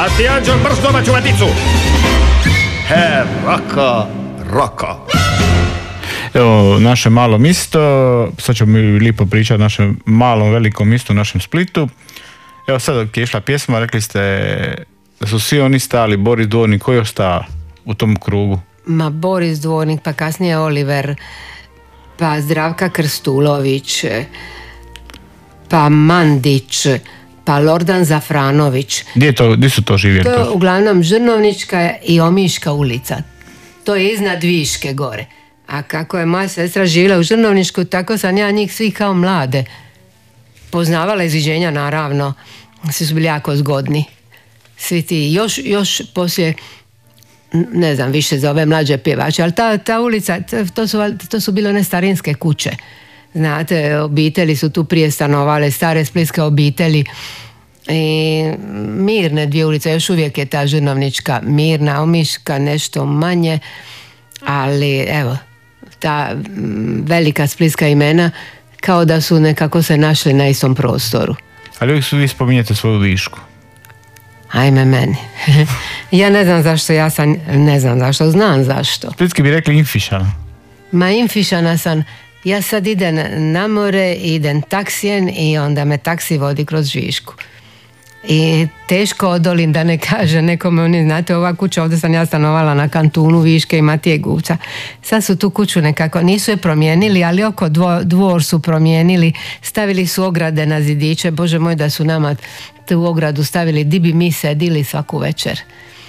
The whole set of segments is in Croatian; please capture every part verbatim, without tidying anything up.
A ti, Anđel, brz domaću vaticu! He, raka, raka. Evo, naše malo misto, sad ćemo mi lipo pričati o našem malom, velikom mistu, našem Splitu. Evo sad dok je išla pjesma, rekli ste da su svi oni stali, Boris Dvornik, koji je ostao u tom krugu? Ma Boris Dvornik, pa kasnije Oliver, pa Zdravka Krstulović, pa Mandić, pa Lordan Zafranović. Gdje, to, gdje su to živjeli? To je uglavnom Žrnovnička i Omiška ulica. To je iznad Viške gore. A kako je moja sestra živjela u Žrnovničku, tako sam ja njih svih kao mlade poznavala izviđenja, naravno. Svi su bili jako zgodni. Svi ti, još, još poslije, ne znam više za ove mlađe pjevače, ali ta, ta ulica, to su, to su bile one starinske kuće. Znate, obitelji su tu prije stanovale, stare splitske obitelji. I mirne dvije ulice, još uvijek je ta Žrnovnička mirna, Omiška nešto manje, ali evo, ta velika splitska imena kao da su nekako se našli na istom prostoru. Ali uvijek su vi spominjete svoju Višku. Ajme meni. Ja ne znam zašto, ja sam, ne znam zašto, znam zašto. Splitski bi rekli Infišana. Ma Infišana sam, ja sad idem na more, idem taksijen i onda me taksi vodi kroz Višku. I teško odolim da ne kaže nekome, oni znate, ova kuća, ovdje sam ja stanovala na kantunu Viške i Matije Gupca. Sad su tu kuću nekako, nisu je promijenili, ali oko dvor, dvor su promijenili, stavili su ograde na zidiće, bože moj da su nama tu ogradu stavili, di bi mi sedili svaku večer.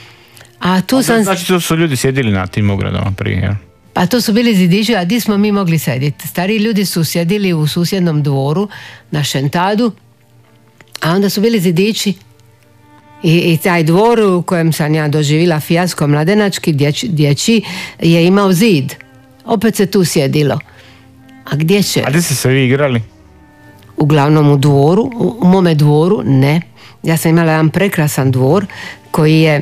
A tu a sam... Znači to su ljudi sjedili na tim ogradama prije, jel? Pa to su bili zidići, a di smo mi mogli sediti? Stariji ljudi su sjedili u susjednom dvoru na Šentadu, a onda su bili zidići i, i taj dvor u kojem sam ja doživjela fijasko mladenački dječji, dječji je imao zid. Opet se tu sjedilo. A gdje će? A gdje ste se vi igrali? Uglavnom u dvoru, u, u mome dvoru ne. Ja sam imala jedan prekrasan dvor koji je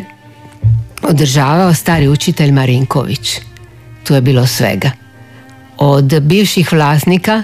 održavao stari učitelj Marinković. Tu je bilo svega. Od bivših vlasnika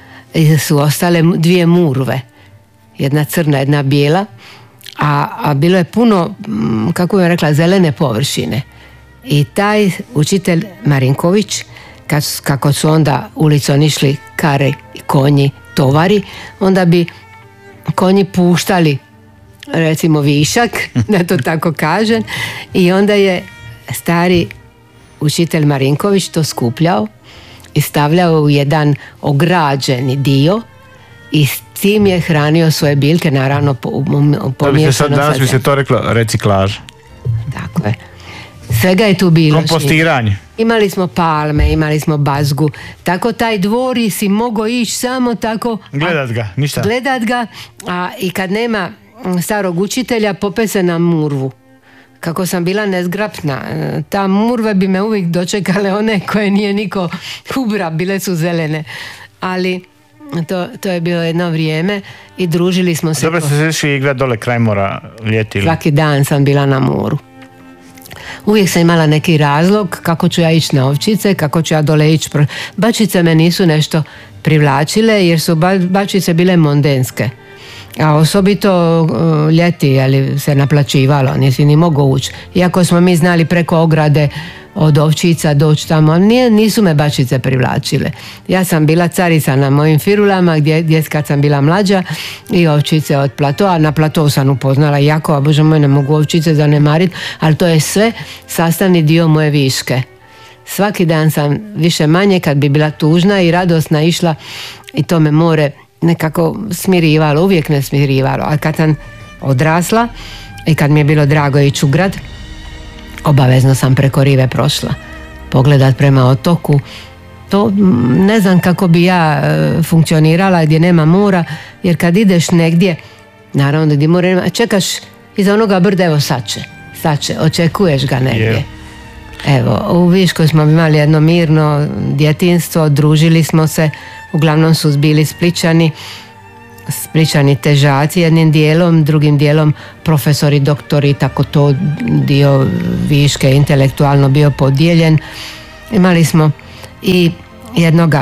su ostale dvije murve. Jedna crna, jedna bijela, a, a bilo je puno, kako bih rekla, zelene površine. I taj učitelj Marinković, kad, kako su onda ulicom išli kare i konji, tovari, onda bi konji puštali, recimo višak, da to tako kažem, i onda je stari učitelj Marinković to skupljao i stavljao u jedan ograđeni dio i s tim je hranio svoje biljke, naravno pomiješano. To bi se sad, danas bi se to reklo reciklaža. Tako je. Svega je tu bilo. Kompostiranje. Imali smo palme, imali smo bazgu. Tako taj dvor si mogao ići samo tako... Gledat ga, ništa. Gledat ga, a i kad nema starog učitelja, pope se na murvu. Kako sam bila nezgrapna, ta murve bi me uvijek dočekale, one koje nije niko ubra, bile su zelene. Ali... To, to je bilo jedno vrijeme i družili smo se. Dobro ste se išli igrati dole kraj mora ljeti? Svaki dan sam bila na moru. Uvijek sam imala neki razlog kako ću ja ići na ovčice, kako ću ja dole ići. Bačice me nisu nešto privlačile jer su ba, bačice bile mondenske. A osobito uh, ljeti jeli, se naplaćivalo, nisi ni mogao ući. Iako smo mi znali preko ograde od ovčica doći tamo, nije, nisu me bačice privlačile. Ja sam bila carica na mojim firulama gdje, gdje kad sam bila mlađa i ovčice od platoa. Na platovu sam upoznala jako, a bože moj, ne mogu ovčice zanemariti, ali to je sve sastavni dio moje Viške. Svaki dan sam više manje kad bi bila tužna i radosna išla i to me more nekako smirivalo, uvijek ne smirivalo. A kad sam odrasla i kad mi je bilo drago ići u grad, obavezno sam preko rive prošla. Pogledat prema otoku, to ne znam kako bi ja e, funkcionirala gdje nema mora, jer kad ideš negdje, naravno gdje mora nema, čekaš iza onoga brda, evo sad će, sad će, očekuješ ga negdje. Yeah. Evo, u Viškoj smo imali jedno mirno djetinjstvo, družili smo se, uglavnom su bili Splićani, Splićani težaci jednim dijelom, drugim dijelom profesori, doktori, tako to dio Viške intelektualno bio podijeljen. Imali smo i jednoga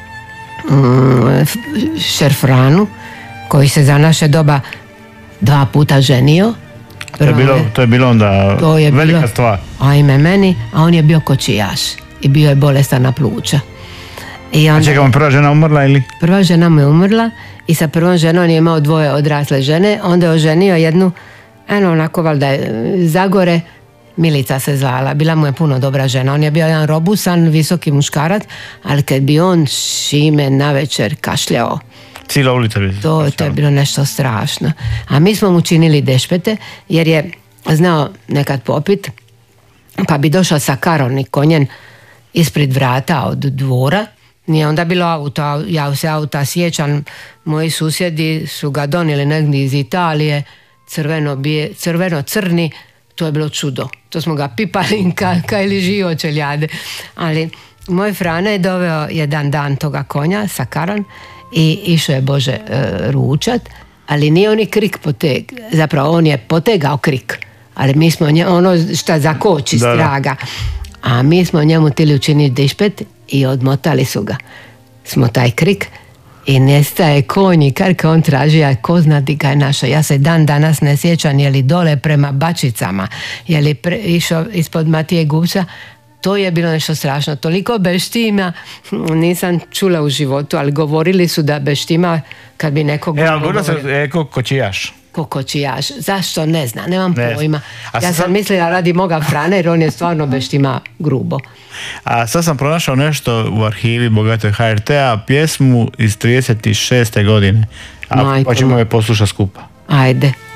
mm, Šerfranu koji se za naše doba dva puta ženio. To je bilo, to je bilo onda To je velika bilo, stvar. ajme meni, a on je bio kočijaš i bio je bolestan na pluća. I A onda, čekaj, prva žena umrla ili? prva žena mu je umrla i sa prvom ženom je imao dvoje odrasle žene, onda je oženio jednu, eno onako valjda je Zagore, Milica se zvala, bila mu je puno dobra žena, on je bio jedan robusan, visoki muškarac, ali kad bi on šime navečer kašljao, Cijela ulica bi. to, to je bilo nešto strašno. A mi smo mu činili dešpete, jer je znao nekad popit, pa bi došao sa karom i konjen ispred vrata od dvora. Nije onda bilo auto, ja se auta sjećam, moji susjedi su ga donijeli negdje iz Italije, crveno, bije, crveno crni, to je bilo čudo. To smo ga pipali ka, ka ili živo čeljade. Ali moj Frane je doveo jedan dan toga konja sa karom i išao je Bože e, ručat, ali nije on i krik poteg, zapravo on je potegao krik, ali mi smo nje, ono šta zakoči Da, da. straga, a mi smo njemu tili učiniti dišpet i odmotali su ga. Smo taj krik i nestaje konj i karka on traži, a ko zna di ga je našao. Ja se dan danas ne sjećam je li dole prema Bačicama, je li pre, išao ispod Matije Gubca. To je bilo nešto strašno. Toliko beštima nisam čula u životu, ali govorili su da beštima kad bi neko E, ali govorila govorio se e, ko kočijaš. ko kočijaš. Zašto? Ne znam, nemam Ne. pojma. A Ja sad- sam mislila radi moga Frane jer on je stvarno beštima grubo. A sad sam pronašao nešto u arhivi Bogatog H R T-a, pjesmu iz trideset šeste godine. A, Majko pa ćemo je poslušati skupa. Ajde.